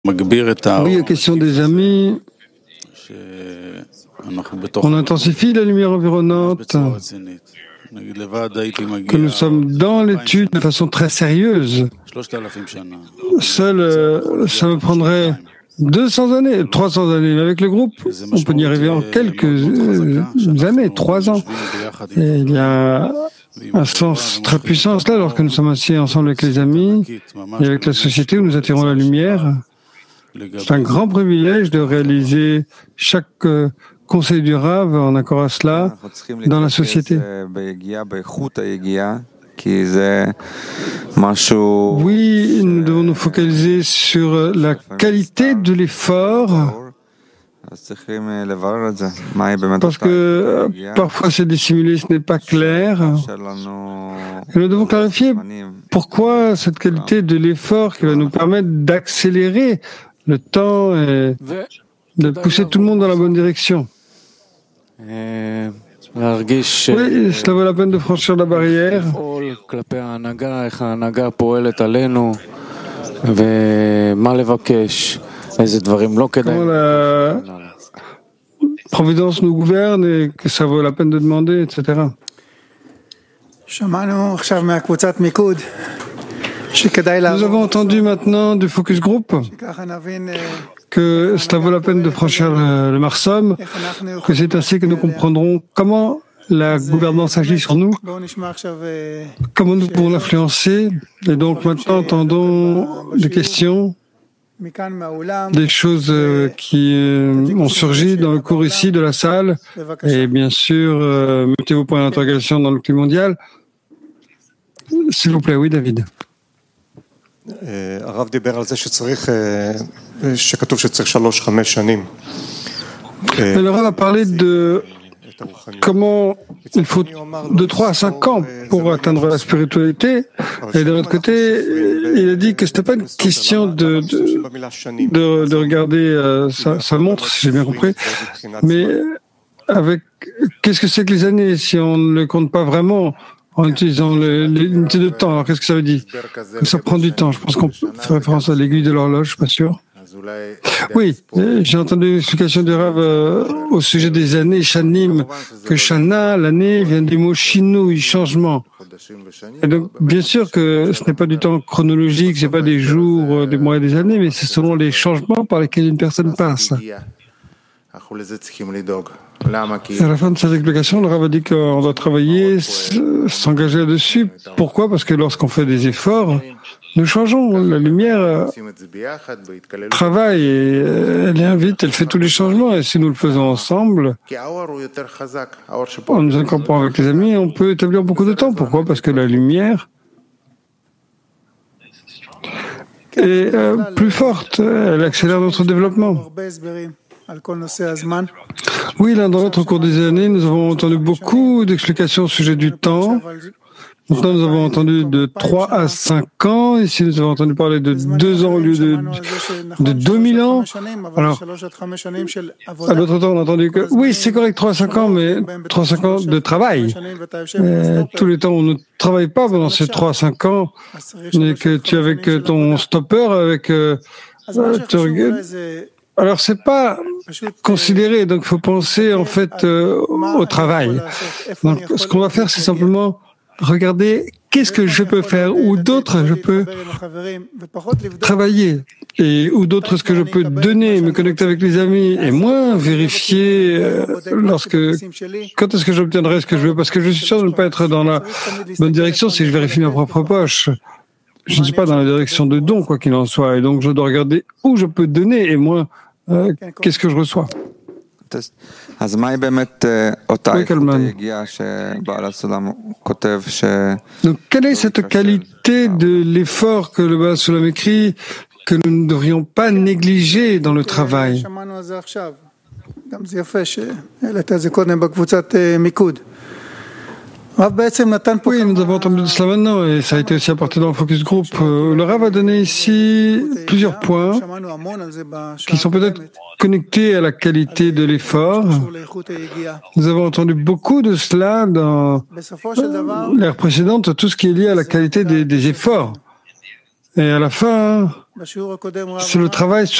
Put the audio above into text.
Oui, question des amis. On intensifie la lumière environnante, que nous sommes dans l'étude de façon très sérieuse. Seul, ça me prendrait 200 années, 300 années. Mais avec le groupe, on peut y arriver en quelques années, 3 ans. Et il y a un sens très puissant là lorsque nous sommes assis ensemble avec les amis et avec la société où nous attirons la lumière. C'est un grand privilège de réaliser chaque conseil du Rav en accord à cela dans la société. Oui, nous devons nous focaliser sur la qualité de l'effort, parce que parfois c'est dissimulé, ce n'est pas clair. Et nous devons clarifier pourquoi cette qualité de l'effort qui va nous permettre d'accélérer le temps et de pousser tout le monde dans la bonne direction. Oui, cela vaut la peine de franchir la barrière. Comment la Providence nous gouverne et que ça vaut la peine de demander, etc. Nous avons entendu maintenant du focus group que cela vaut la peine de franchir le Marsum, que c'est ainsi que nous comprendrons comment la gouvernance agit sur nous, comment nous pouvons l'influencer. Et donc maintenant, entendons des questions, des choses qui ont surgi dans le cours ici de la salle. Et bien sûr, mettez vos points d'interrogation dans le climat mondial. S'il vous plaît, oui, David. הרב דיבר על זה שכתוב שצריך 3-5 שנים. Le Rav a parlé de comment il faut de 3 à 5 ans pour atteindre la spiritualité. Et de l'autre côté, il a dit que ce n'était pas une question de regarder sa montre, si j'ai bien compris, mais avec qu'est-ce que c'est que les années si on ne le compte pas vraiment en utilisant l'unité de temps. Alors, qu'est-ce que ça veut dire? Que ça prend du temps. Je pense qu'on fait référence à l'aiguille de l'horloge, je suis pas sûr. Oui, j'ai entendu l'explication du Rav au sujet des années, Shanim, que Shana, l'année, vient du mot Shinui, changement. Et donc, bien sûr que ce n'est pas du temps chronologique, c'est pas des jours, des mois et des années, mais c'est selon les changements par lesquels une personne passe. À la fin de cette explication, le Rav a dit qu'on doit travailler, s'engager là-dessus. Pourquoi? Parce que lorsqu'on fait des efforts, nous changeons. La lumière travaille et elle invite, elle fait tous les changements. Et si nous le faisons ensemble, en nous incorporant avec les amis, on peut établir beaucoup de temps. Pourquoi? Parce que la lumière est plus forte, elle accélère notre développement. Oui, l'un dans l'autre, au cours des années, nous avons entendu beaucoup d'explications au sujet du temps. Maintenant, nous avons entendu de 3 à 5 ans. Ici, nous avons entendu parler de 2 ans au lieu de 2000 ans. Alors, à l'autre temps, on a entendu que, oui, c'est correct, 3 à 5 ans, mais 3 à 5 ans de travail. Tous les temps, on ne travaille pas pendant ces 3 à 5 ans, mais que tu es avec ton stopper, avec... Alors, c'est pas considéré, donc il faut penser en fait au travail. Donc, ce qu'on va faire, c'est simplement regarder qu'est-ce que je peux faire, ou d'autres je peux travailler, et ou d'autres ce que je peux donner, me connecter avec les amis, et moins vérifier quand est-ce que j'obtiendrai ce que je veux, parce que je suis sûr de ne pas être dans la bonne direction si je vérifie ma propre poche. Je ne suis pas dans la direction de don, quoi qu'il en soit, et donc je dois regarder où je peux donner, et moins qu'est-ce que je reçois. Oui, Kalman. Donc, quelle est cette qualité de l'effort que le Baal Sulam écrit que nous ne devrions pas négliger dans le travail? Oui, nous avons entendu de cela maintenant et ça a été aussi apporté dans le focus group. Le Rav a donné ici plusieurs points qui sont peut-être connectés à la qualité de l'effort. Nous avons entendu beaucoup de cela dans l'ère précédente, tout ce qui est lié à la qualité des efforts. Et à la fin, c'est le travail